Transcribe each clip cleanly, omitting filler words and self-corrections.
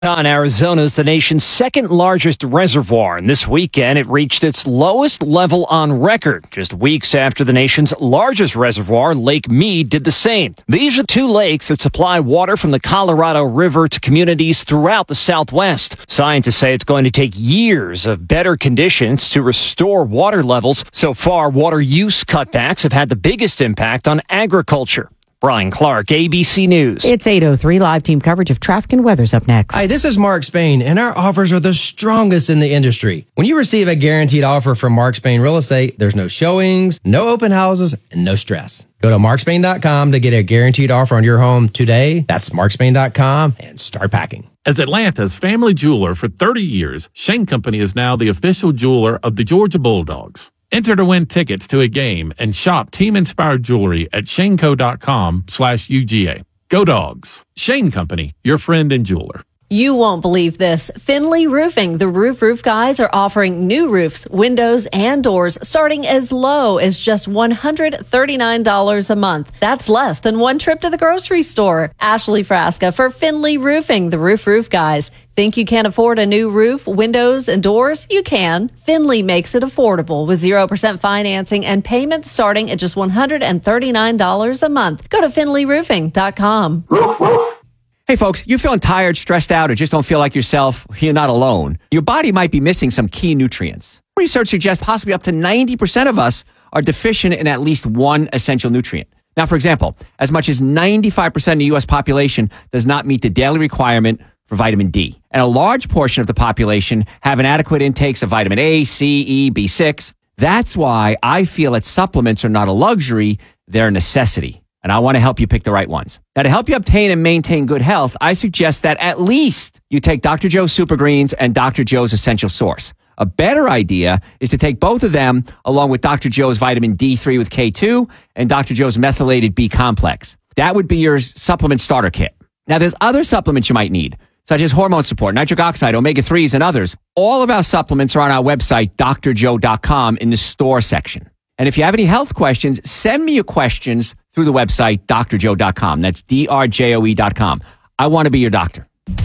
Arizona is the nation's second largest reservoir, and this weekend it reached its lowest level on record, just weeks after the nation's largest reservoir, Lake Mead, did the same. These are two lakes that supply water from the Colorado River to communities throughout the Southwest. Scientists say it's going to take years of better conditions to restore water levels. So far, water use cutbacks have had the biggest impact on agriculture. Brian Clark, ABC News. It's 8:03. Live team coverage of traffic and weather's up next. Hi, this is Mark Spain, and our offers are the strongest in the industry. When you receive a guaranteed offer from Mark Spain Real Estate, there's no showings, no open houses, and no stress. Go to markspain.com to get a guaranteed offer on your home today. That's markspain.com and start packing. As Atlanta's family jeweler for 30 years, Shane Company is now the official jeweler of the Georgia Bulldogs. Enter to win tickets to a game and shop team-inspired jewelry at shaneco.com/UGA. Go Dogs. Shane Company, your friend and jeweler. You won't believe this. Finley Roofing, the roof guys, are offering new roofs, windows, and doors starting as low as just $139 a month. That's less than one trip to the grocery store. Ashley Frasca for Finley Roofing, the roof guys. Think you can't afford a new roof, windows, and doors? You can. Finley makes it affordable with 0% financing and payments starting at just $139 a month. Go to finleyroofing.com. Hey folks, you feeling tired, stressed out, or just don't feel like yourself? You're not alone. Your body might be missing some key nutrients. Research suggests possibly up to 90% of us are deficient in at least one essential nutrient. Now, for example, as much as 95% of the U.S. population does not meet the daily requirement for vitamin D. And a large portion of the population have inadequate intakes of vitamin A, C, E, B6. That's why I feel that supplements are not a luxury, they're a necessity. And I want to help you pick the right ones. Now, to help you obtain and maintain good health, I suggest that at least you take Dr. Joe's Super Greens and Dr. Joe's Essential Source. A better idea is to take both of them along with Dr. Joe's vitamin D3 with K2 and Dr. Joe's methylated B complex. That would be your supplement starter kit. Now, there's other supplements you might need, such as hormone support, nitric oxide, omega-3s, and others. All of our supplements are on our website, drjoe.com, in the store section. And if you have any health questions, send me your questions through the website, drjoe.com. That's drjoe.com. I want to be your doctor.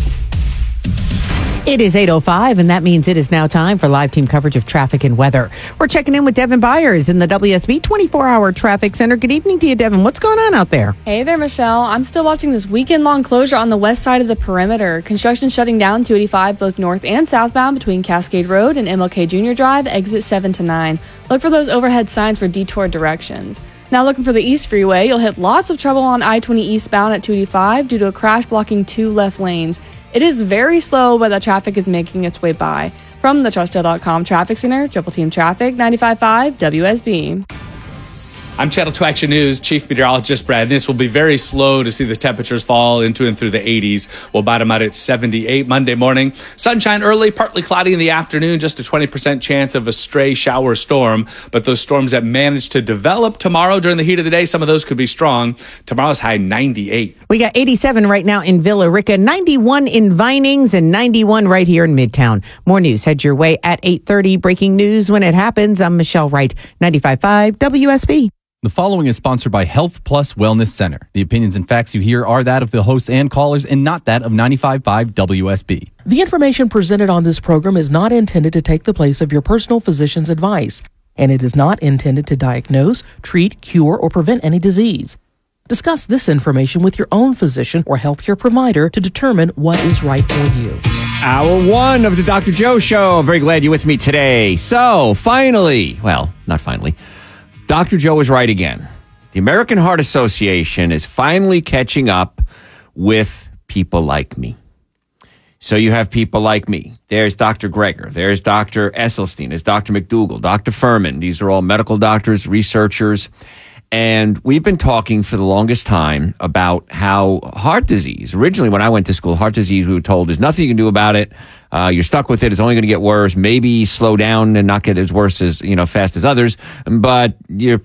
It is 8:05, and that means it is now time for live team coverage of traffic and weather. We're checking in with Devin Byers in the WSB 24-hour traffic center. Good evening to you, Devin. What's going on out there? Hey there, Michelle. I'm still watching this weekend-long closure on the west side of the perimeter. Construction shutting down 285 both north and southbound between Cascade Road and MLK Junior Drive, exit 7 to 9. Look for those overhead signs for detour directions. Now looking for the East Freeway, you'll hit lots of trouble on I-20 eastbound at 285 due to a crash blocking 2 left lanes. It is very slow, but the traffic is making its way by. From the TrustDale.com Traffic Center, Triple Team Traffic, 95.5 WSB. I'm Channel 2 Action News Chief Meteorologist Brad Niss. Will be very slow to see the temperatures fall into and through the 80s. We'll bottom out at 78 Monday morning. Sunshine early, partly cloudy in the afternoon, just a 20% chance of a stray shower storm. But those storms that manage to develop tomorrow during the heat of the day, some of those could be strong. Tomorrow's high 98. We got 87 right now in Villa Rica, 91 in Vinings, and 91 right here in Midtown. More news head your way at 8:30. Breaking news when it happens. I'm Michelle Wright, 95.5 WSB. The following is sponsored by Health Plus Wellness Center. The opinions and facts you hear are that of the hosts and callers and not that of 95.5 WSB. The information presented on this program is not intended to take the place of your personal physician's advice, and it is not intended to diagnose, treat, cure, or prevent any disease. Discuss this information with your own physician or healthcare provider to determine what is right for you. Hour 1 of the Dr. Joe Show. I'm very glad you're with me today. So, finally, well, not finally, Dr. Joe is right again. The American Heart Association is finally catching up with people like me. So you have people like me. There's Dr. Greger. There's Dr. Esselstyn. There's Dr. McDougall. Dr. Furman. These are all medical doctors, researchers. And we've been talking for the longest time about how heart disease, originally when I went to school, heart disease, we were told there's nothing you can do about it. You're stuck with it. It's only going to get worse. Maybe slow down and not get as worse as, fast as others. But you're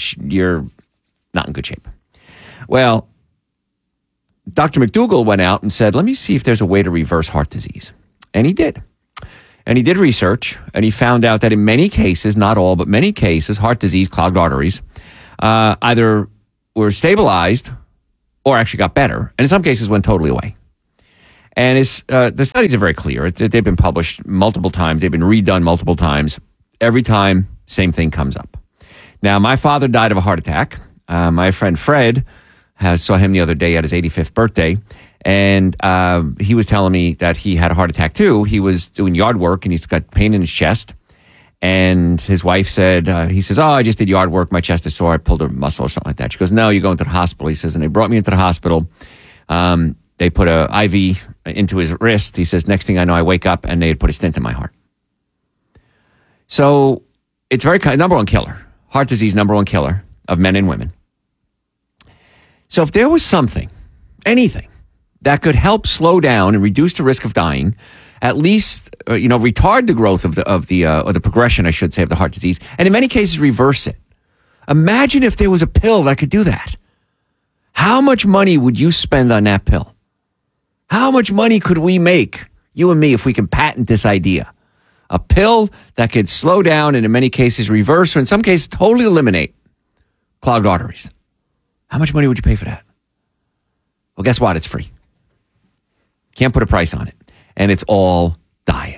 not in good shape. Well, Dr. McDougall went out and said, let me see if there's a way to reverse heart disease. And he did. And he did research, and he found out that in many cases, not all, but many cases, heart disease, clogged arteries, either were stabilized or actually got better, and in some cases went totally away. And the studies are very clear. They've been published multiple times. They've been redone multiple times. Every time, same thing comes up. Now, my father died of a heart attack. My friend Fred saw him the other day at his 85th birthday. And he was telling me that he had a heart attack too. He was doing yard work and he's got pain in his chest. And his wife said, he says, oh, I just did yard work. My chest is sore. I pulled a muscle or something like that. She goes, no, you're going to the hospital. He says, and they brought me into the hospital. They put a IV into his wrist. He says, next thing I know, I wake up and they had put a stent in my heart. So it's number one killer. Heart disease, number one killer of men and women. So if there was something, anything, that could help slow down and reduce the risk of dying, at least, retard the growth of the progression, I should say, of the heart disease, and in many cases, reverse it. Imagine if there was a pill that could do that. How much money would you spend on that pill? How much money could we make, you and me, if we can patent this idea? A pill that could slow down and in many cases reverse, or in some cases totally eliminate clogged arteries. How much money would you pay for that? Well, guess what? It's free. Can't put a price on it. And it's all diet.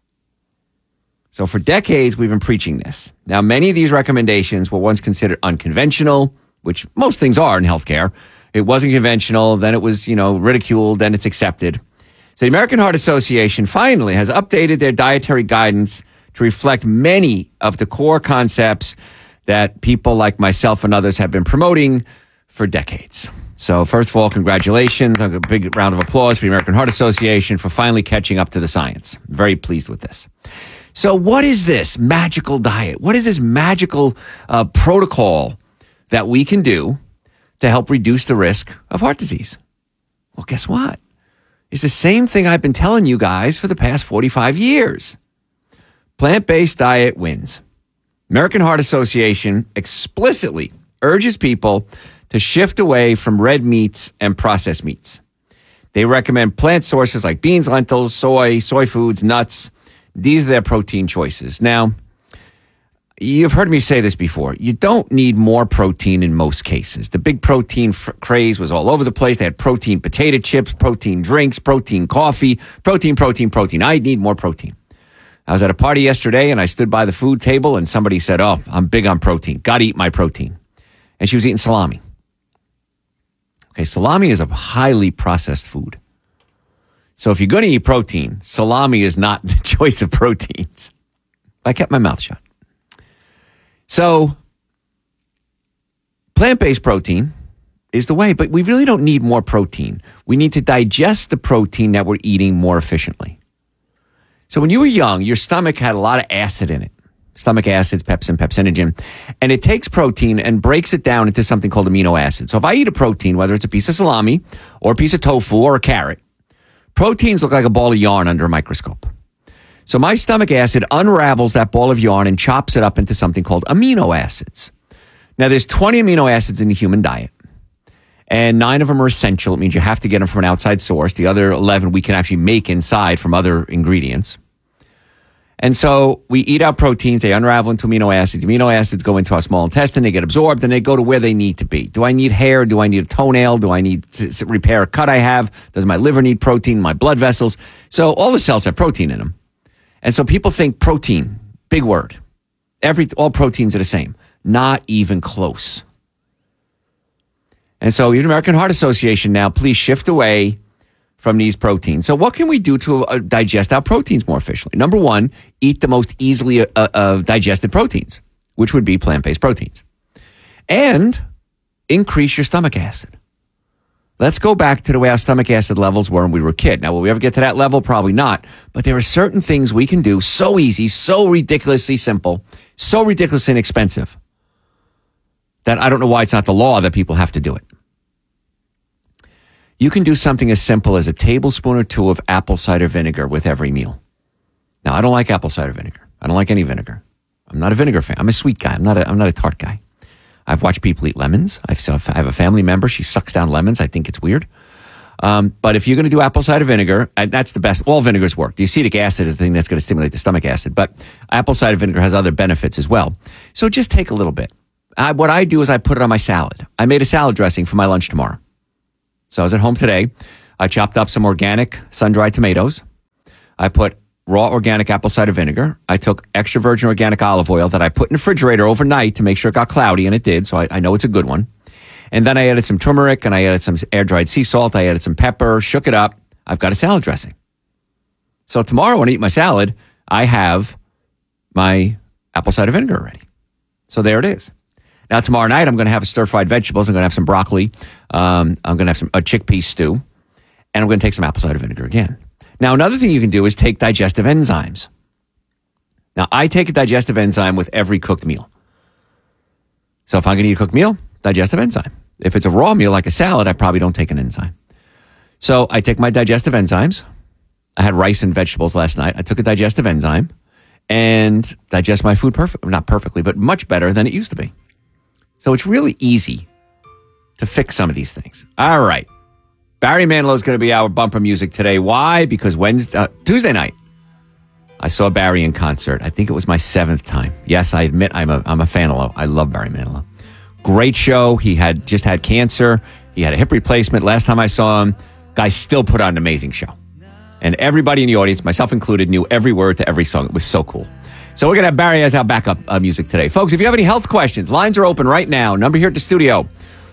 So for decades, we've been preaching this. Now, many of these recommendations were once considered unconventional, which most things are in healthcare. It wasn't conventional, then it was, ridiculed, then it's accepted. So the American Heart Association finally has updated their dietary guidance to reflect many of the core concepts that people like myself and others have been promoting for decades. So first of all, congratulations. A big round of applause for the American Heart Association for finally catching up to the science. Very pleased with this. So what is this magical diet? What is this magical protocol that we can do to help reduce the risk of heart disease? Well, guess what? It's the same thing I've been telling you guys for the past 45 years. Plant-based diet wins. American Heart Association explicitly urges people to shift away from red meats and processed meats. They recommend plant sources like beans, lentils, soy foods, nuts. These are their protein choices. Now, you've heard me say this before. You don't need more protein in most cases. The big protein craze was all over the place. They had protein potato chips, protein drinks, protein coffee, protein. I need more protein. I was at a party yesterday and I stood by the food table and somebody said, oh, I'm big on protein. Got to eat my protein. And she was eating salami. Okay, salami is a highly processed food. So if you're going to eat protein, salami is not the choice of proteins. I kept my mouth shut. So plant-based protein is the way, but we really don't need more protein. We need to digest the protein that we're eating more efficiently. So when you were young, your stomach had a lot of acid in it. Stomach acids, pepsin, pepsinogen. And it takes protein and breaks it down into something called amino acids. So if I eat a protein, whether it's a piece of salami or a piece of tofu or a carrot, proteins look like a ball of yarn under a microscope. So my stomach acid unravels that ball of yarn and chops it up into something called amino acids. Now, there's 20 amino acids in the human diet, and 9 of them are essential. It means you have to get them from an outside source. The other 11 we can actually make inside from other ingredients. And so we eat our proteins, they unravel into amino acids. Amino acids go into our small intestine, they get absorbed, and they go to where they need to be. Do I need hair? Do I need a toenail? Do I need to repair a cut I have? Does my liver need protein? My blood vessels? So all the cells have protein in them. And so people think protein, big word. All proteins are the same. Not even close. And so the American Heart Association now, please shift away from these proteins. So what can we do to digest our proteins more efficiently? Number one, eat the most easily digested proteins, which would be plant-based proteins. And increase your stomach acid. Let's go back to the way our stomach acid levels were when we were a kid. Now, will we ever get to that level? Probably not. But there are certain things we can do so easy, so ridiculously simple, so ridiculously inexpensive that I don't know why it's not the law that people have to do it. You can do something as simple as a tablespoon or two of apple cider vinegar with every meal. Now, I don't like apple cider vinegar. I don't like any vinegar. I'm not a vinegar fan. I'm a sweet guy. I'm not a tart guy. I've watched people eat lemons. I have a family member. She sucks down lemons. I think it's weird. But if you're going to do apple cider vinegar, that's the best. All vinegars work. The acetic acid is the thing that's going to stimulate the stomach acid. But apple cider vinegar has other benefits as well. So just take a little bit. What I do is I put it on my salad. I made a salad dressing for my lunch tomorrow. So I was at home today. I chopped up some organic sun-dried tomatoes. I put raw organic apple cider vinegar. I took extra virgin organic olive oil that I put in the refrigerator overnight to make sure it got cloudy, and it did, so I know it's a good one. And then I added some turmeric, and I added some air-dried sea salt. I added some pepper, shook it up. I've got a salad dressing. So tomorrow when I eat my salad, I have my apple cider vinegar ready. So there it is. Now tomorrow night, I'm going to have stir-fried vegetables. I'm going to have some broccoli. I'm going to have a chickpea stew. And I'm going to take some apple cider vinegar again. Now, another thing you can do is take digestive enzymes. Now, I take a digestive enzyme with every cooked meal. So if I'm going to eat a cooked meal, digestive enzyme. If it's a raw meal like a salad, I probably don't take an enzyme. So I take my digestive enzymes. I had rice and vegetables last night. I took a digestive enzyme and digest my food not perfectly, but much better than it used to be. So it's really easy to fix some of these things. All right. Barry Manilow is going to be our bumper music today. Why? Because Tuesday night, I saw Barry in concert. I think it was my 7th time. Yes, I admit I'm a fan of. I love Barry Manilow. Great show. He had just had cancer. He had a hip replacement. Last time I saw him, guy still put on an amazing show. And everybody in the audience, myself included, knew every word to every song. It was so cool. So we're going to have Barry as our backup music today. Folks, if you have any health questions, lines are open right now. Number here at the studio,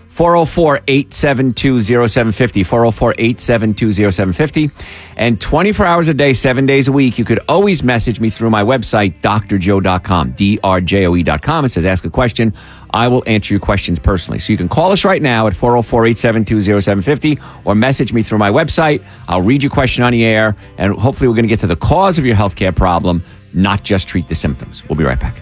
404-872-0750, 404-872-0750. And 24 hours a day, 7 days a week, you could always message me through my website, drjoe.com, drjoe.com. It says ask a question. I will answer your questions personally. So you can call us right now at 404-872-0750 or message me through my website. I'll read your question on the air, and hopefully we're going to get to the cause of your healthcare problem, not just treat the symptoms. We'll be right back.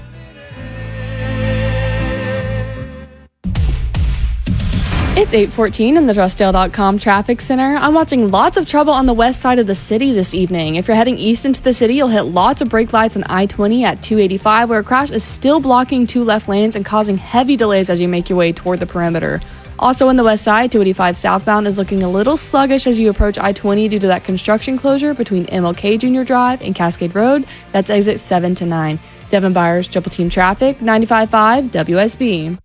It's 8:14 in the Trustdale.com traffic center. I'm watching lots of trouble on the west side of the city this evening. If you're heading east into the city, you'll hit lots of brake lights on I-20 at 285, where a crash is still blocking 2 left lanes and causing heavy delays as you make your way toward the perimeter. Also on the west side, 285 southbound is looking a little sluggish as you approach I-20 due to that construction closure between MLK Junior Drive and Cascade Road. That's exit 7 to 9. Devin Byers, Triple Team Traffic, 95.5 WSB.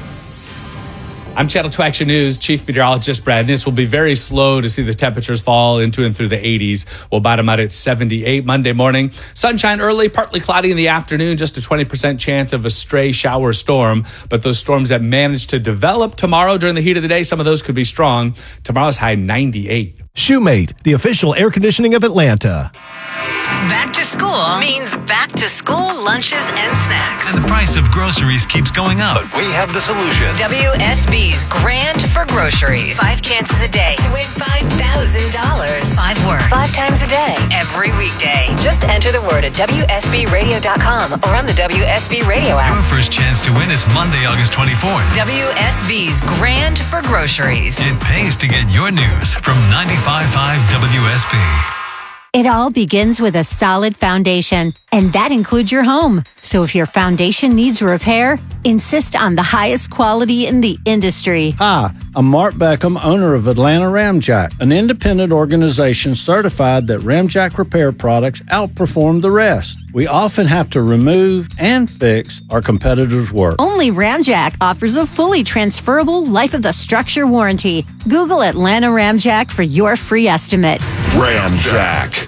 I'm Channel 2 Action News Chief Meteorologist Brad Niss. Will be very slow to see the temperatures fall into and through the 80s. We'll bottom out at 78 Monday morning. Sunshine early, partly cloudy in the afternoon, just a 20% chance of a stray shower storm. But those storms that manage to develop tomorrow during the heat of the day, some of those could be strong. Tomorrow's high 98. Shoemate, the official air conditioning of Atlanta. Back to school means back to school lunches and snacks. And the price of groceries keeps going up. But we have the solution. WSB's Grand for Groceries. 5 chances a day to win $5,000. 5 words. 5 times a day. Every weekday. Just enter the word at WSBradio.com or on the WSB Radio app. Your first chance to win is Monday, August 24th. WSB's Grand for Groceries. It pays to get your news from 95.5 WSB. It all begins with a solid foundation, and that includes your home. So if your foundation needs repair, insist on the highest quality in the industry. Hi, I'm Mark Beckham, owner of Atlanta Ramjack, an independent organization certified that Ramjack repair products outperform the rest. We often have to remove and fix our competitors' work. Only Ramjack offers a fully transferable life of the structure warranty. Google Atlanta Ramjack for your free estimate. Ramjack.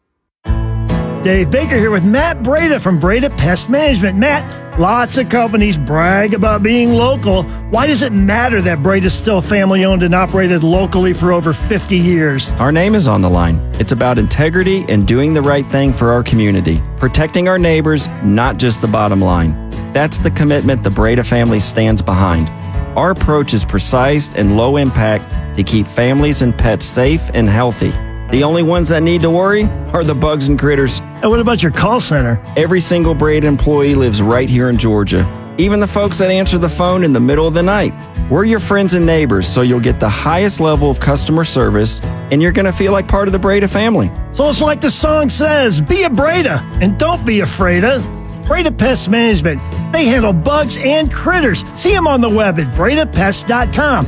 Dave Baker here with Matt Breda from Breda Pest Management. Matt, lots of companies brag about being local. Why does it matter that Breda's still family-owned and operated locally for over 50 years? Our name is on the line. It's about integrity and doing the right thing for our community. Protecting our neighbors, not just the bottom line. That's the commitment the Breda family stands behind. Our approach is precise and low impact to keep families and pets safe and healthy. The only ones that need to worry are the bugs and critters. And what about your call center? Every single Breda employee lives right here in Georgia. Even the folks that answer the phone in the middle of the night. We're your friends and neighbors, so you'll get the highest level of customer service, and you're going to feel like part of the Breda family. So it's like the song says, be a Breda, and don't be afraid of Breda Pest Management. They handle bugs and critters. See them on the web at BredaPest.com.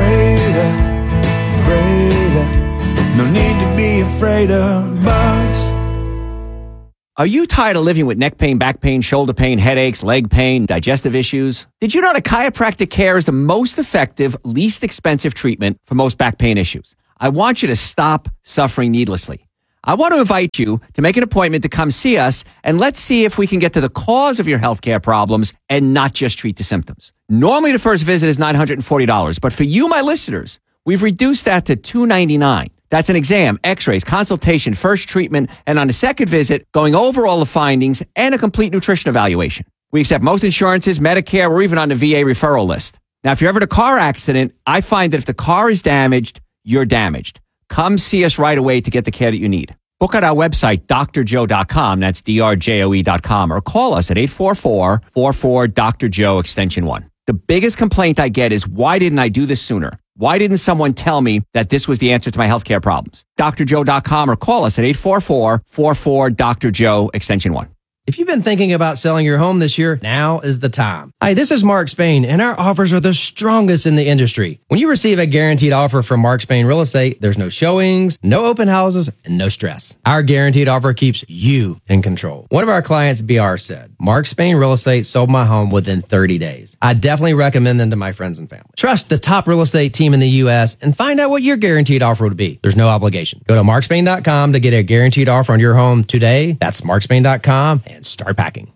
Breda. No need to be afraid of bugs. Are you tired of living with neck pain, back pain, shoulder pain, headaches, leg pain, digestive issues? Did you know that chiropractic care is the most effective, least expensive treatment for most back pain issues? I want you to stop suffering needlessly. I want to invite you to make an appointment to come see us, and let's see if we can get to the cause of your healthcare problems and not just treat the symptoms. Normally, the first visit is $940, but for you, my listeners, we've reduced that to $299. That's an exam, x-rays, consultation, first treatment, and on the second visit, going over all the findings and a complete nutrition evaluation. We accept most insurances, Medicare, or even on the VA referral list. Now, if you're ever in a car accident, I find that if the car is damaged, you're damaged. Come see us right away to get the care that you need. Book at our website, drjoe.com. That's drjoe.com. Or call us at 844-44-DR-JOE, extension 1. The biggest complaint I get is, why didn't I do this sooner? Why didn't someone tell me that this was the answer to my healthcare problems? drjoe.com or call us at 844-44-DR-JOE, extension 1. If you've been thinking about selling your home this year, now is the time. Hi, this is Mark Spain, and our offers are the strongest in the industry. When you receive a guaranteed offer from Mark Spain Real Estate, there's no showings, no open houses, and no stress. Our guaranteed offer keeps you in control. One of our clients, BR, said, Mark Spain Real Estate sold my home within 30 days. I definitely recommend them to my friends and family. Trust the top real estate team in the U.S. and find out what your guaranteed offer would be. There's no obligation. Go to markspain.com to get a guaranteed offer on your home today. That's markspain.com and start packing.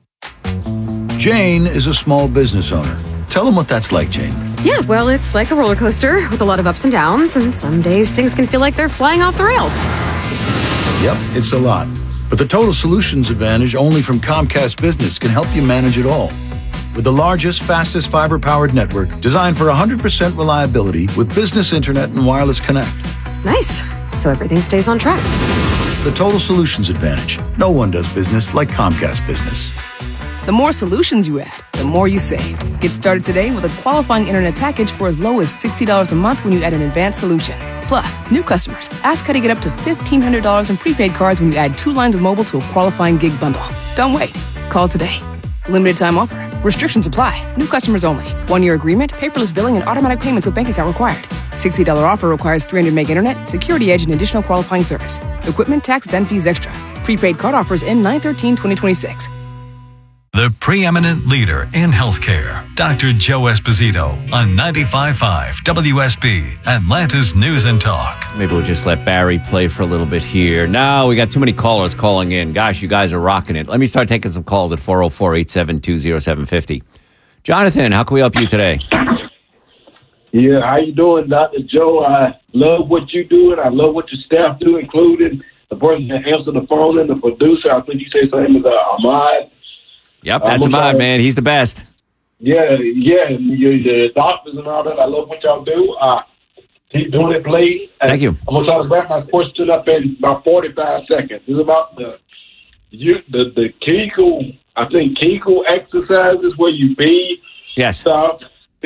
Jane is a small business owner. Tell them what that's like, Jane. Yeah, well, it's like a roller coaster with a lot of ups and downs, and some days things can feel like they're flying off the rails. Yep, it's a lot. But the Total Solutions Advantage only from Comcast Business can help you manage it all. With the largest, fastest fiber-powered network designed for 100% reliability with business internet and wireless connect. Nice. So everything stays on track. The Total Solutions Advantage. No one does business like Comcast Business. The more solutions you add, the more you save. Get started today with a qualifying internet package for as low as $60 a month when you add an advanced solution. Plus, new customers, ask how to get up to $1,500 in prepaid cards when you add 2 lines of mobile to a qualifying gig bundle. Don't wait. Call today. Limited time offer. Restrictions apply. New customers only. 1-year agreement, paperless billing, and automatic payments with bank account required. $60 offer requires 300 meg internet, security edge, and additional qualifying service. Equipment, taxes, and fees extra. Prepaid card offers end 9/13/2026. The preeminent leader in healthcare, Dr. Joe Esposito on 95.5 WSB, Atlanta's News and Talk. Maybe we'll just let Barry play for a little bit here. No, we got too many callers calling in. Gosh, you guys are rocking it. Let me start taking some calls at 404-872-0750. Jonathan, how can we help you today? Yeah, how you doing, Dr. Joe? I love what you do, and I love what your staff do, including the person that answered the phone and the producer. I think you say his name is Ahmad. Yep, that's Ahmad, man. He's the best. Yeah, the doctors and all that. I love what y'all do. Keep doing it, please. Thank you. I'm going to try to wrap my question up in about 45 seconds. It's about the Kegel, I think Kegel exercises where you pee, stop.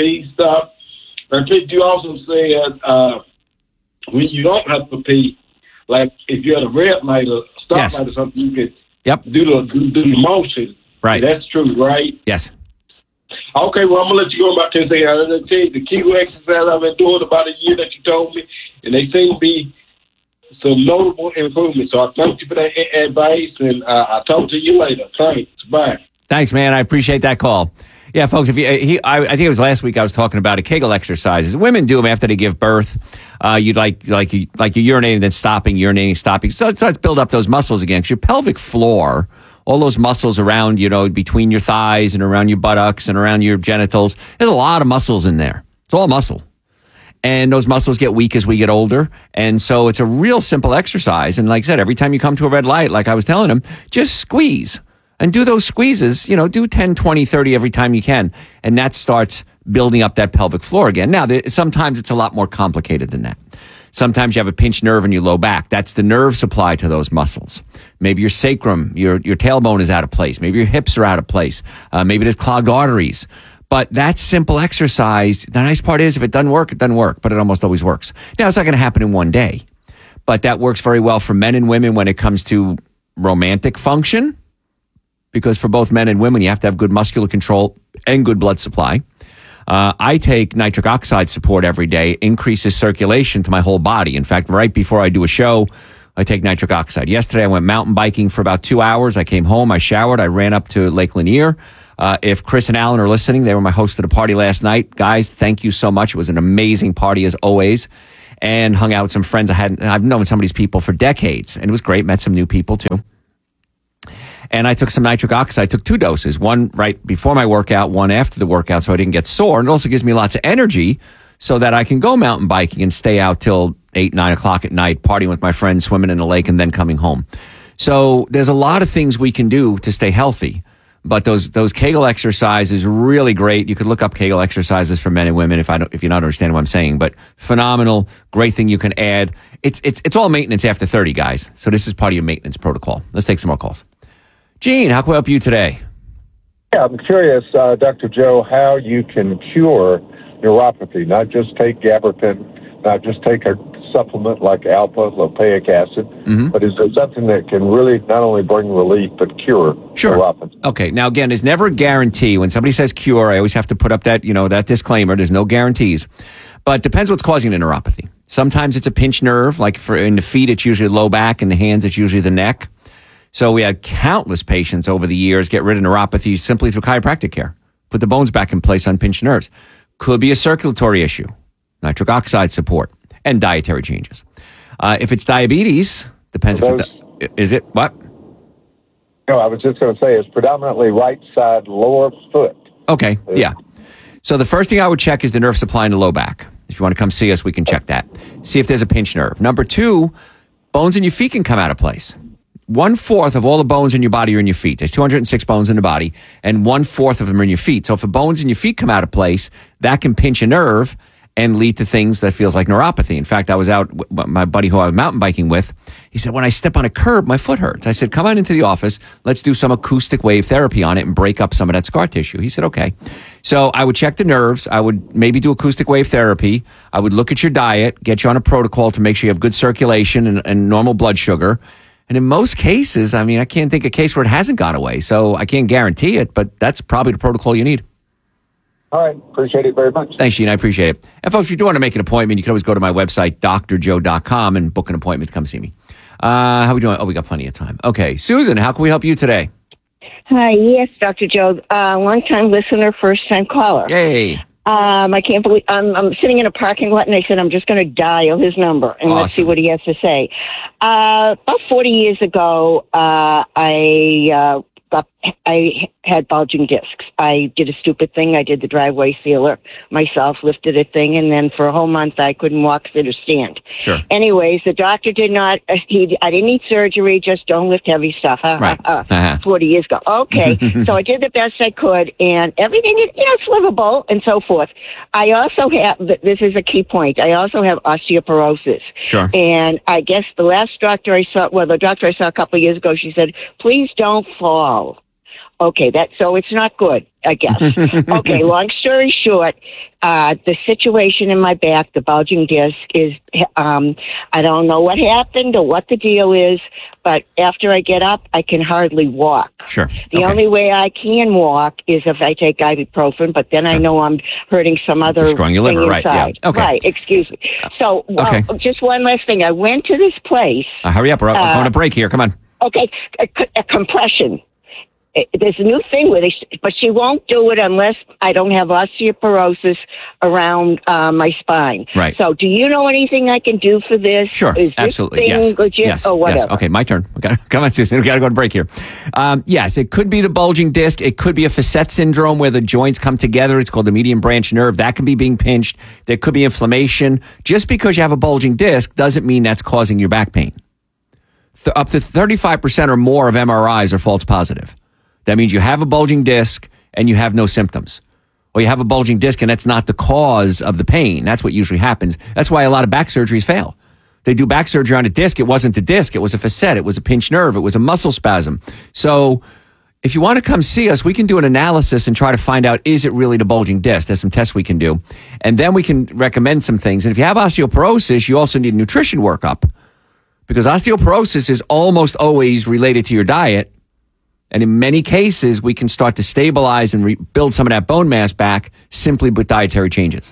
I think you also said when you don't have to pee, like if you're at a red light or stop light or something, you could do the motion. Right. That's true, right? Yes. Okay, well, I'm going to let you go about 10 seconds. I'm going to tell you the Kegel exercise I've been doing about a year that you told me, and they seem to be some notable improvements. So I thank you for that advice, and I'll talk to you later. Thanks. Bye. Thanks, man. I appreciate that call. Yeah, folks, I think it was last week I was talking about a Kegel exercises. Women do them after they give birth. You like you urinating, then urinating, stopping. So it starts to build up those muscles again. 'Cause your pelvic floor, all those muscles around, between your thighs and around your buttocks and around your genitals, there's a lot of muscles in there. It's all muscle. And those muscles get weak as we get older. And so it's a real simple exercise. And like I said, every time you come to a red light, like I was telling him, just squeeze. And do those squeezes, do 10, 20, 30 every time you can. And that starts building up that pelvic floor again. Now, sometimes it's a lot more complicated than that. Sometimes you have a pinched nerve in your low back. That's the nerve supply to those muscles. Maybe your sacrum, your tailbone is out of place. Maybe your hips are out of place. Maybe there's clogged arteries. But that simple exercise, the nice part is if it doesn't work, it doesn't work. But it almost always works. Now, it's not going to happen in one day. But that works very well for men and women when it comes to romantic function. Because for both men and women, you have to have good muscular control and good blood supply. I take nitric oxide support every day, increases circulation to my whole body. In fact, right before I do a show, I take nitric oxide. Yesterday, I went mountain biking for about 2 hours. I came home, I showered, I ran up to Lake Lanier. If Chris and Alan are listening, they were my host of the party last night. Guys, thank you so much. It was an amazing party as always. and hung out with some friends. I've known some of these people for decades, and it was great. Met some new people too. And I took some nitric oxide. I took 2 doses, one right before my workout, one after the workout, so I didn't get sore. And it also gives me lots of energy so that I can go mountain biking and stay out till 8, 9 o'clock at night, partying with my friends, swimming in the lake, and then coming home. So there's a lot of things we can do to stay healthy. But those Kegel exercises really great. You could look up Kegel exercises for men and women if you're not understanding what I'm saying. But phenomenal, great thing you can add. It's all maintenance after 30, guys. So this is part of your maintenance protocol. Let's take some more calls. Gene, how can we help you today? Yeah, I'm curious, Dr. Joe, how you can cure neuropathy, not just take gabapentin, not just take a supplement like alpha-lipoic acid, but is there something that can really not only bring relief but cure neuropathy? Okay, now again, there's never a guarantee. When somebody says cure, I always have to put up that, that disclaimer. There's no guarantees. But it depends what's causing the neuropathy. Sometimes it's a pinched nerve, like in the feet, it's usually low back, in the hands, it's usually the neck. So we had countless patients over the years get rid of neuropathy simply through chiropractic care. Put the bones back in place on pinched nerves. Could be a circulatory issue, nitric oxide support, and dietary changes. If it's diabetes, depends is it what? No, I was just going to say it's predominantly right side lower foot. Okay, yeah. So the first thing I would check is the nerve supply in the low back. If you want to come see us, we can check that. See if there's a pinched nerve. Number 2, bones in your feet can come out of place. 1/4 of all the bones in your body are in your feet. There's 206 bones in the body, and 1/4 of them are in your feet. So if the bones in your feet come out of place, that can pinch a nerve and lead to things that feels like neuropathy. In fact, I was out with my buddy who I was mountain biking with. He said, when I step on a curb, my foot hurts. I said, come on into the office. Let's do some acoustic wave therapy on it and break up some of that scar tissue. He said, okay. So I would check the nerves. I would maybe do acoustic wave therapy. I would look at your diet, get you on a protocol to make sure you have good circulation and normal blood sugar. And in most cases, I mean, I can't think of a case where it hasn't gone away. So I can't guarantee it, but that's probably the protocol you need. All right. Appreciate it very much. Thanks, Gene. I appreciate it. And folks, if you do want to make an appointment, you can always go to my website, drjoe.com, and book an appointment to come see me. How are we doing? Oh, we got plenty of time. Okay. Susan, how can we help you today? Hi. Yes, Dr. Joe. Long-time listener, first-time caller. Yay. I can't believe I'm sitting in a parking lot, and I said I'm just going to dial his number and let's see what he has to say. About 40 years ago, I had bulging discs. I did a stupid thing. I did the driveway sealer myself, lifted a thing, and then for a whole month I couldn't walk, sit, or stand. Sure. Anyways, the doctor did not. I didn't need surgery. Just don't lift heavy stuff. Right. 40 years ago. Okay. So I did the best I could, and everything is it's livable and so forth. I also have. This is a key point. I also have osteoporosis. Sure. And I guess the last doctor I saw, the doctor I saw a couple of years ago, she said, "Please don't fall." Okay, so it's not good, I guess. Okay, long story short, the situation in my back, the bulging disc, is, I don't know what happened or what the deal is, but after I get up, I can hardly walk. Sure. The only way I can walk is if I take ibuprofen, but then I know I'm hurting some other destroying your liver, thing right? inside. Yeah. Okay. Right, excuse me. So, just one last thing. I went to this place. Hurry up, we're going to break here. Come on. Okay, a compression. There's a new thing with it, but she won't do it unless I don't have osteoporosis around my spine. Right. So do you know anything I can do for this? Sure, Is absolutely. This thing Yes. legit Yes. or whatever? Yes. Okay, my turn. Come on, Susan. We got to go to break here. Yes, it could be the bulging disc. It could be a facet syndrome where the joints come together. It's called the median branch nerve. That can be being pinched. There could be inflammation. Just because you have a bulging disc doesn't mean that's causing your back pain. Up to 35% or more of MRIs are false positive. That means you have a bulging disc and you have no symptoms. Or you have a bulging disc and that's not the cause of the pain. That's what usually happens. That's why a lot of back surgeries fail. They do back surgery on a disc. It wasn't the disc. It was a facet. It was a pinched nerve. It was a muscle spasm. So if you want to come see us, we can do an analysis and try to find out, is it really the bulging disc? There's some tests we can do. And then we can recommend some things. And if you have osteoporosis, you also need a nutrition workup. Because osteoporosis is almost always related to your diet. And in many cases, we can start to stabilize and rebuild some of that bone mass back simply with dietary changes.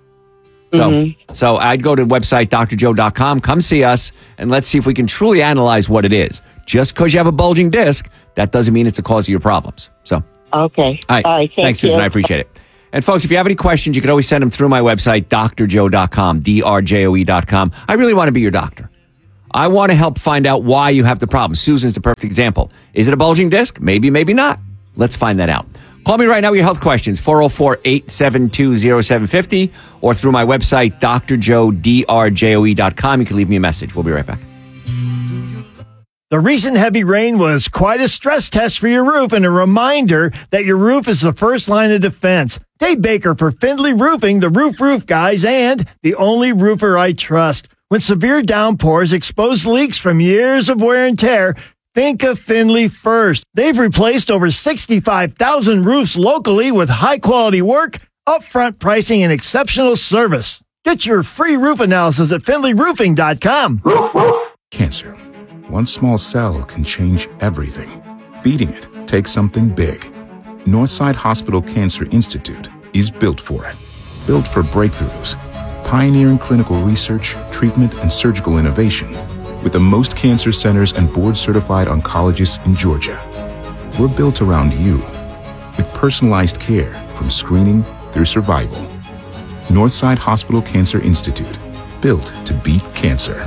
So I'd go to the website, drjoe.com, come see us, and let's see if we can truly analyze what it is. Just because you have a bulging disc, that doesn't mean it's the cause of your problems. So, okay. All right. Thanks, Susan. you. I appreciate it. And folks, if you have any questions, you can always send them through my website, drjoe.com, drjoe.com. I really want to be your doctor. I want to help find out why you have the problem. Susan's the perfect example. Is it a bulging disc? Maybe, maybe not. Let's find that out. Call me right now with your health questions, 404-872-0750, or through my website, drjoe.com. You can leave me a message. We'll be right back. The recent heavy rain was quite a stress test for your roof and a reminder that your roof is the first line of defense. Dave Baker for Findlay Roofing, the roof guys, and the only roofer I trust. When severe downpours expose leaks from years of wear and tear, think of Findlay first. They've replaced over 65,000 roofs locally with high-quality work, upfront pricing, and exceptional service. Get your free roof analysis at FindlayRoofing.com. Cancer. One small cell can change everything. Beating it takes something big. Northside Hospital Cancer Institute is built for it. Built for breakthroughs. Pioneering clinical research, treatment, and surgical innovation. With the most cancer centers and board-certified oncologists in Georgia. We're built around you. With personalized care from screening through survival. Northside Hospital Cancer Institute. Built to beat cancer.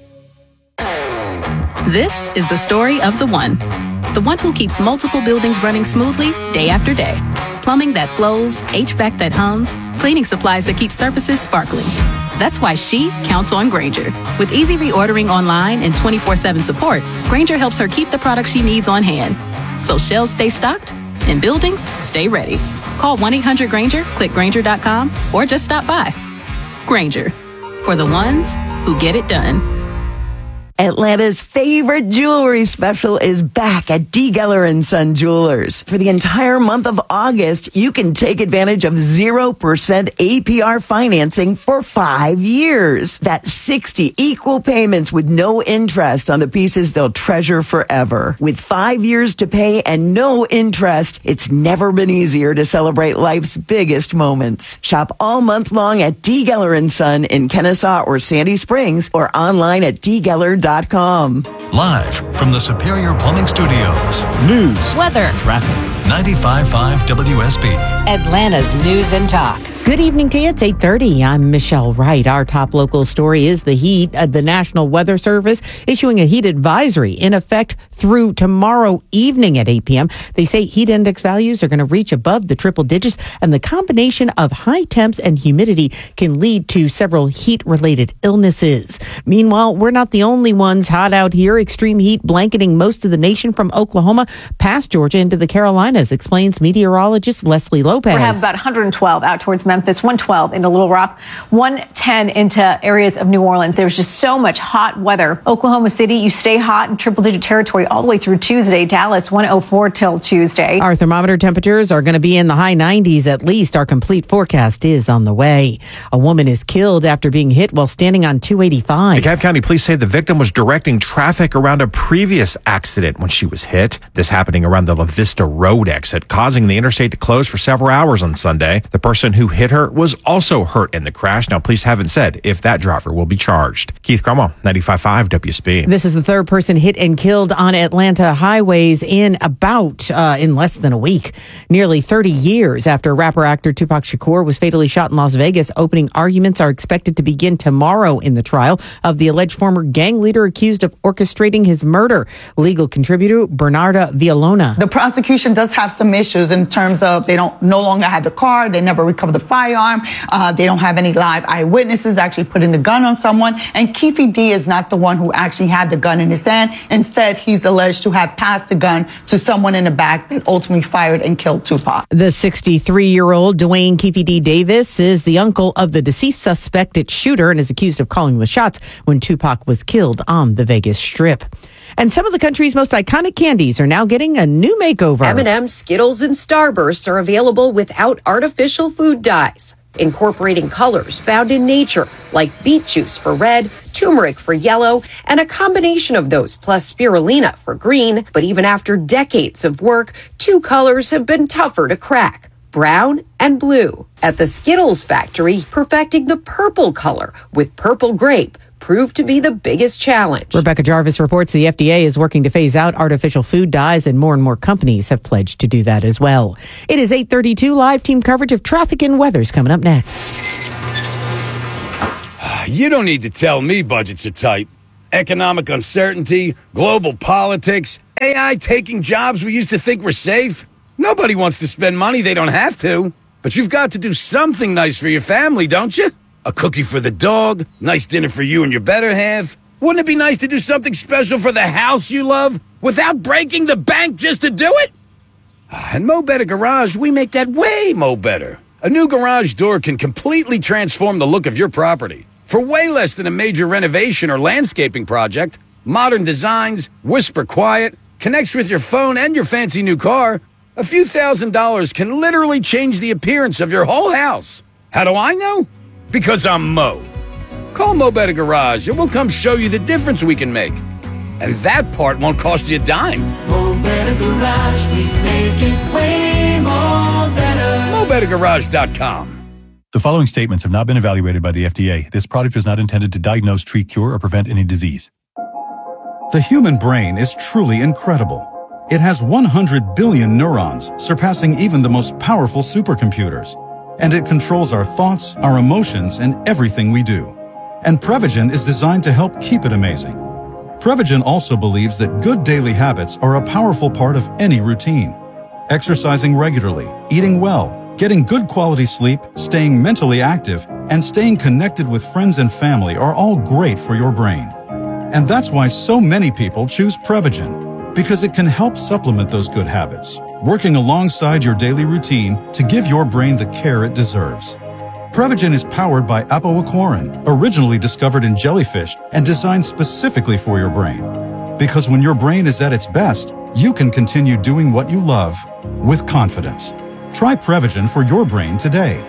This is the story of the one who keeps multiple buildings running smoothly day after day. Plumbing that flows, HVAC that hums, cleaning supplies that keep surfaces sparkling. That's why she counts on Grainger. With easy reordering online and 24/7 support, Grainger helps her keep the products she needs on hand. So shelves stay stocked and buildings stay ready. Call 1-800-GRAINGER, click Grainger.com, or just stop by. Grainger, for the ones who get it done. Atlanta's favorite jewelry special is back at D. Geller & Son Jewelers. For the entire month of August, you can take advantage of 0% APR financing for 5 years. That's 60 equal payments with no interest on the pieces they'll treasure forever. With 5 years to pay and no interest, it's never been easier to celebrate life's biggest moments. Shop all month long at D. Geller & Son in Kennesaw or Sandy Springs, or online at dgeller.com. Live from the Superior Plumbing Studios. News, weather, traffic. 95.5 WSB. Atlanta's News and Talk. Good evening to you. It's 8:30. I'm Michelle Wright. Our top local story is the heat. The National Weather Service issuing a heat advisory in effect through tomorrow evening at 8 p.m. They say heat index values are going to reach above the triple digits, and the combination of high temps and humidity can lead to several heat-related illnesses. Meanwhile, we're not the only ones hot out here. Extreme heat blanketing most of the nation from Oklahoma past Georgia into the Carolinas, explains meteorologist Leslie Lopez. We have about 112 out towards Memphis, 112 into Little Rock, 110 into areas of New Orleans. There's just so much hot weather. Oklahoma City, you stay hot in triple-digit territory all the way through Tuesday. Dallas, 104 till Tuesday. Our thermometer temperatures are going to be in the high 90s at least. Our complete forecast is on the way. A woman is killed after being hit while standing on 285. DeKalb County police say the victim was directing traffic around a previous accident when she was hit. This happening around the La Vista Road exit, causing the interstate to close for several hours on Sunday. The person who hit her was also hurt in the crash. Now, police haven't said if that driver will be charged. Keith Cromwell, 95.5 WSB. This is the third person hit and killed on Atlanta highways in less than a week. Nearly 30 years after rapper-actor Tupac Shakur was fatally shot in Las Vegas, opening arguments are expected to begin tomorrow in the trial of the alleged former gang leader accused of orchestrating his murder. Legal contributor Bernarda Villalona. The prosecution does have some issues in terms of they no longer have the car, they never recovered the firearm, they don't have any live eyewitnesses actually putting the gun on someone, and Keefe D is not the one who actually had the gun in his hand. Instead, he's alleged to have passed the gun to someone in the back that ultimately fired and killed Tupac. The 63-year-old Dwayne Keefe D. Davis is the uncle of the deceased suspected shooter and is accused of calling the shots when Tupac was killed on the Vegas Strip. And some of the country's most iconic candies are now getting a new makeover. M&M, Skittles, and Starbursts are available without artificial food dyes, incorporating colors found in nature, like beet juice for red, turmeric for yellow, and a combination of those plus spirulina for green. But even after decades of work, two colors have been tougher to crack: brown and blue. At the Skittles factory, perfecting the purple color with purple grape, proved to be the biggest challenge. Rebecca Jarvis reports the FDA is working to phase out artificial food dyes, and more companies have pledged to do that as well. It is 8:32. Live team coverage of traffic and weather's coming up next. You don't need to tell me budgets are tight. Economic uncertainty, global politics, AI taking jobs we used to think were safe. Nobody wants to spend money they don't have to. But you've got to do something nice for your family, don't you? A cookie for the dog, nice dinner for you and your better half. Wouldn't it be nice to do something special for the house you love without breaking the bank just to do it? At Mo Better Garage, we make that way mo better. A new garage door can completely transform the look of your property. For way less than a major renovation or landscaping project, modern designs, whisper quiet, connects with your phone and your fancy new car, a few $1,000s can literally change the appearance of your whole house. How do I know? Because I'm Mo. Call Mo Better Garage and we'll come show you the difference we can make. And that part won't cost you a dime. Mo Better Garage, we make it way more better. MoBetterGarage.com. The following statements have not been evaluated by the FDA. This product is not intended to diagnose, treat, cure, or prevent any disease. The human brain is truly incredible. It has 100 billion neurons, surpassing even the most powerful supercomputers. And it controls our thoughts, our emotions, and everything we do. And Prevagen is designed to help keep it amazing. Prevagen also believes that good daily habits are a powerful part of any routine. Exercising regularly, eating well, getting good quality sleep, staying mentally active, and staying connected with friends and family are all great for your brain. And that's why so many people choose Prevagen, because it can help supplement those good habits, working alongside your daily routine to give your brain the care it deserves. Prevagen is powered by apoaquarin, originally discovered in jellyfish and designed specifically for your brain. Because when your brain is at its best, you can continue doing what you love with confidence. Try Prevagen for your brain today.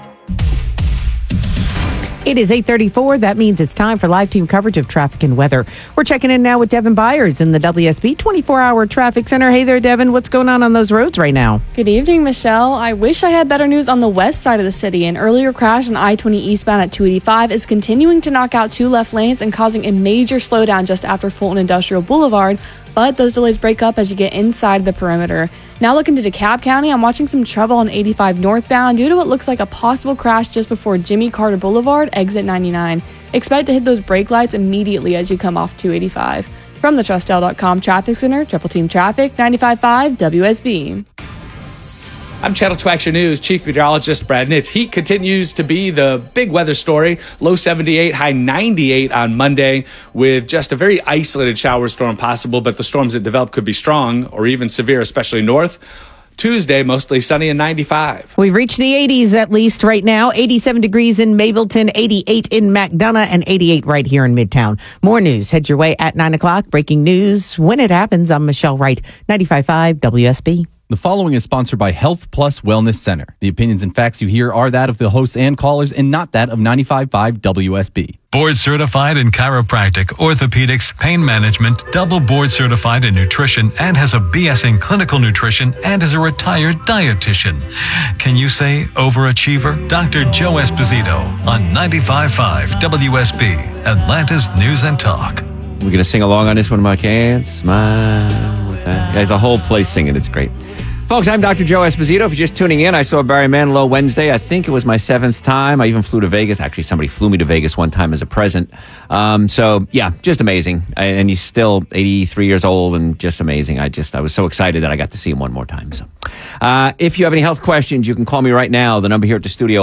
It is 8:34. That means it's time for live team coverage of traffic and weather. We're checking in now with Devin Byers in the WSB 24-hour traffic center. Hey there, Devin. What's going on those roads right now? Good evening, Michelle. I wish I had better news on the west side of the city. An earlier crash on I-20 eastbound at 285 is continuing to knock out two left lanes and causing a major slowdown just after Fulton Industrial Boulevard. But those delays break up as you get inside the perimeter. Now looking to DeKalb County, I'm watching some trouble on 85 northbound due to what looks like a possible crash just before Jimmy Carter Boulevard, exit 99. Expect to hit those brake lights immediately as you come off 285. From the TrustL.com Traffic Center, Triple Team Traffic, 95.5 WSB. I'm Channel 2 Action News Chief Meteorologist Brad Nitz. Heat continues to be the big weather story. Low 78, high 98 on Monday with just a very isolated shower storm possible, but the storms that develop could be strong or even severe, especially north. Tuesday, mostly sunny and 95. We've reached the 80s at least right now. 87 degrees in Mableton, 88 in McDonough, and 88 right here in Midtown. More news. Head your way at 9 o'clock. Breaking news when it happens. I'm Michelle Wright, 95.5 WSB. The following is sponsored by Health Plus Wellness Center. The opinions and facts you hear are that of the hosts and callers and not that of 95.5 WSB. Board certified in chiropractic, orthopedics, pain management, double board certified in nutrition, and has a BS in clinical nutrition and is a retired dietitian. Can you say overachiever? Dr. Joe Esposito on 95.5 WSB, Atlanta's News and Talk. We're going to sing along on this one, Mike. Can't smile with that. There's a whole place singing. It's great. Folks, I'm Dr. Joe Esposito. If you're just tuning in, I saw Barry Manilow Wednesday. I think it was my 7th time. I even flew to Vegas. Actually, somebody flew me to Vegas one time as a present. So, yeah, just amazing. And he's still 83 years old and just amazing. I was so excited that I got to see him one more time. So, if you have any health questions, you can call me right now. The number here at the studio,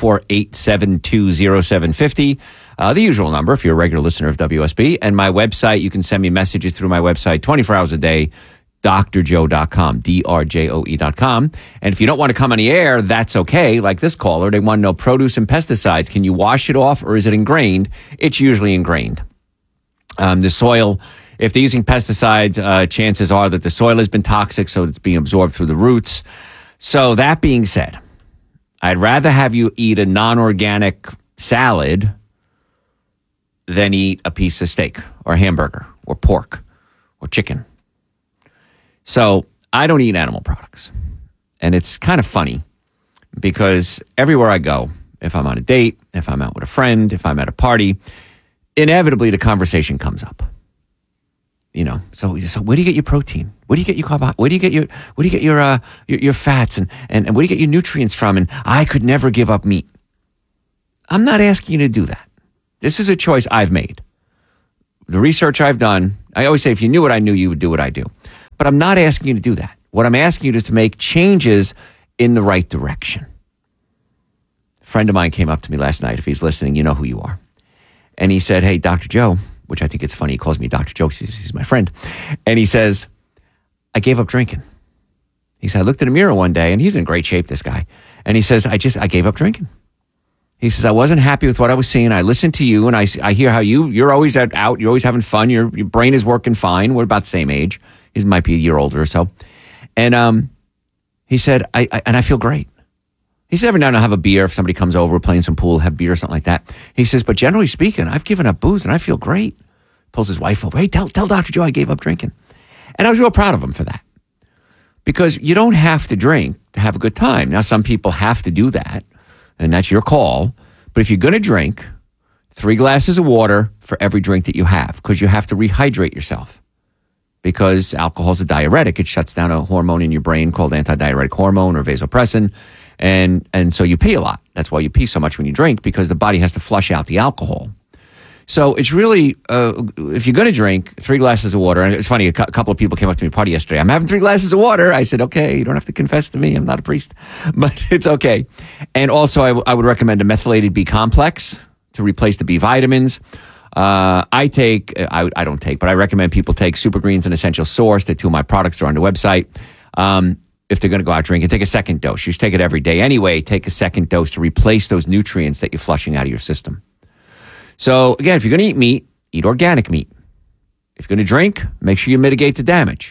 404-872-0750. The usual number if you're a regular listener of WSB. And my website, you can send me messages through my website 24 hours a day, drjoe.com, drjoe.com. And if you don't want to come on the air, that's okay. Like this caller, they want to know produce and pesticides. Can you wash it off or is it ingrained? It's usually ingrained. The soil, if they're using pesticides, chances are that the soil has been toxic, so it's being absorbed through the roots. So that being said, I'd rather have you eat a non-organic salad than eat a piece of steak or hamburger or pork or chicken. So I don't eat animal products. And it's kind of funny because everywhere I go, if I'm on a date, if I'm out with a friend, if I'm at a party, inevitably the conversation comes up. You know, so where do you get your protein? Where do you get your carbohydrates? Where do you get your fats and where do you get your nutrients from? And I could never give up meat. I'm not asking you to do that. This is a choice I've made. The research I've done, I always say, if you knew what I knew, you would do what I do. But I'm not asking you to do that. What I'm asking you is to make changes in the right direction. A friend of mine came up to me last night. If he's listening, you know who you are. And he said, hey, Dr. Joe, which I think it's funny. He calls me Dr. Joe because he's my friend. And he says, I gave up drinking. He said, I looked in the mirror one day, and he's in great shape, this guy. And he says, I gave up drinking. He says, I wasn't happy with what I was seeing. I listened to you, and I hear how you're always out. You're always having fun. Your brain is working fine. We're about the same age. He might be a year older or so. And he said, I feel great. He said, every now and then I'll have a beer if somebody comes over, playing some pool, have beer or something like that. He says, but generally speaking, I've given up booze and I feel great. Pulls his wife over. Hey, tell Dr. Joe I gave up drinking. And I was real proud of him for that. Because you don't have to drink to have a good time. Now, some people have to do that, and that's your call. But if you're going to drink, 3 glasses of water for every drink that you have, because you have to rehydrate yourself. Because alcohol is a diuretic. It shuts down a hormone in your brain called antidiuretic hormone or vasopressin. And so you pee a lot. That's why you pee so much when you drink, because the body has to flush out the alcohol. So it's really, if you're going to drink, 3 glasses of water. And it's funny, a couple of people came up to me at a party yesterday. I'm having 3 glasses of water. I said, okay, you don't have to confess to me. I'm not a priest. But it's okay. And also, I would recommend a methylated B complex to replace the B vitamins. I don't take, but I recommend people take Super Greens and Essential Source. They're 2 of my products. They're on the website. If they're going to go out drinking, take a second dose. You should take it every day anyway. Take a second dose to replace those nutrients that you're flushing out of your system. So again, if you're going to eat meat, eat organic meat. If you're going to drink, make sure you mitigate the damage.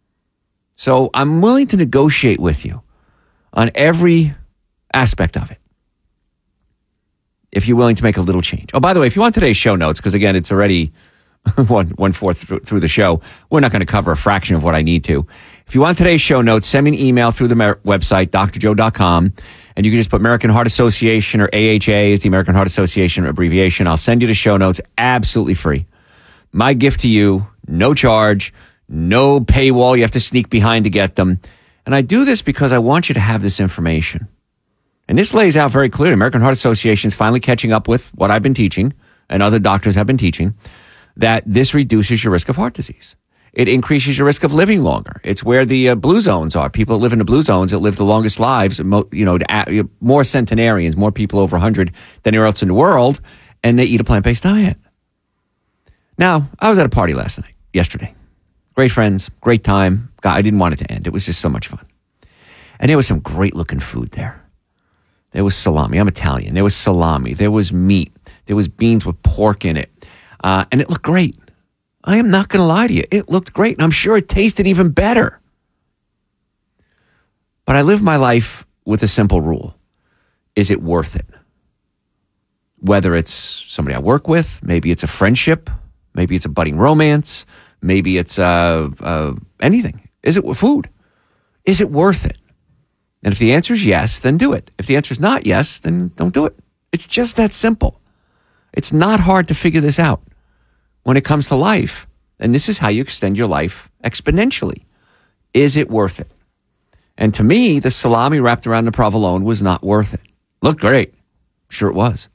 So I'm willing to negotiate with you on every aspect of it, if you're willing to make a little change. Oh, by the way, if you want today's show notes, because again, it's already one-fourth through the show, we're not going to cover a fraction of what I need to. If you want today's show notes, send me an email through the website, drjoe.com, and you can just put American Heart Association, or AHA is the American Heart Association abbreviation. I'll send you the show notes absolutely free. My gift to you, no charge, no paywall you have to sneak behind to get them. And I do this because I want you to have this information. And this lays out very clearly. American Heart Association is finally catching up with what I've been teaching, and other doctors have been teaching, that this reduces your risk of heart disease. It increases your risk of living longer. It's where the blue zones are. People that live in the blue zones that live the longest lives, more centenarians, more people over 100 than anywhere else in the world, and they eat a plant-based diet. Now, I was at a party yesterday. Great friends, great time. God, I didn't want it to end. It was just so much fun. And there was some great-looking food there. There was salami. I'm Italian. There was salami. There was meat. There was beans with pork in it. And it looked great. I am not going to lie to you. It looked great. And I'm sure it tasted even better. But I live my life with a simple rule. Is it worth it? Whether it's somebody I work with, maybe it's a friendship, maybe it's a budding romance, maybe it's anything. Is it food? Is it worth it? And if the answer is yes, then do it. If the answer is not yes, then don't do it. It's just that simple. It's not hard to figure this out when it comes to life. And this is how you extend your life exponentially. Is it worth it? And to me, the salami wrapped around the provolone was not worth it. Looked great. Sure it was.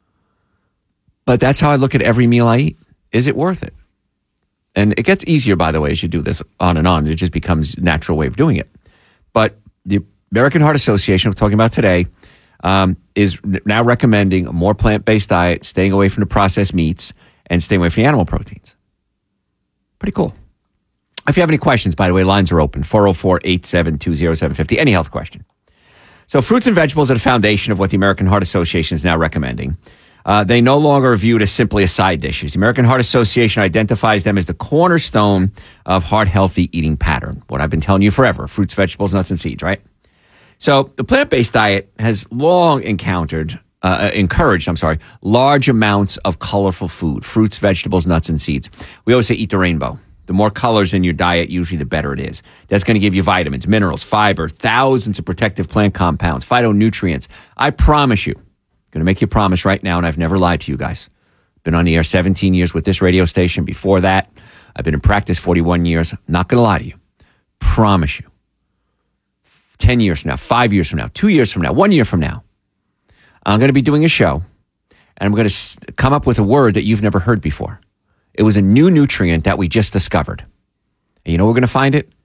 But that's how I look at every meal I eat. Is it worth it? And it gets easier, by the way, as you do this on and on. It just becomes a natural way of doing it. But the American Heart Association, we're talking about today, is now recommending a more plant-based diet, staying away from the processed meats, and staying away from the animal proteins. Pretty cool. If you have any questions, by the way, lines are open, 404-872-0750, any health question. So fruits and vegetables are the foundation of what the American Heart Association is now recommending. They no longer are viewed as simply as side dishes. The American Heart Association identifies them as the cornerstone of heart-healthy eating pattern. What I've been telling you forever, fruits, vegetables, nuts, and seeds, right? So the plant-based diet has long encouraged large amounts of colorful food, fruits, vegetables, nuts, and seeds. We always say eat the rainbow. The more colors in your diet, usually the better it is. That's going to give you vitamins, minerals, fiber, thousands of protective plant compounds, phytonutrients. I promise you, I'm going to make you a promise right now, and I've never lied to you guys. Been on the air 17 years with this radio station. Before that, I've been in practice 41 years. I'm not going to lie to you. Promise you. 10 years from now, 5 years from now, 2 years from now, 1 year from now, I'm going to be doing a show, and I'm going to come up with a word that you've never heard before. It was a new nutrient that we just discovered. And you know where we're going to find it?